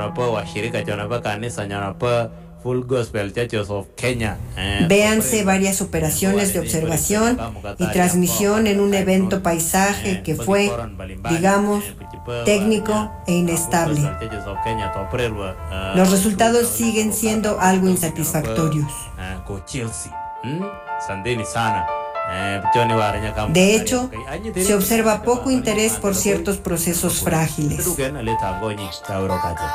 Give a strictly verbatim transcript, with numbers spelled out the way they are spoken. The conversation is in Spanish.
chonapo washirika chonapa kanisa nyonapo Full Gospel Churches of Kenya. Eh, Véanse varias operaciones de observación y transmisión en un evento paisaje que fue, digamos, técnico e inestable. Los resultados siguen siendo algo insatisfactorios. De hecho, se observa poco interés por ciertos procesos frágiles.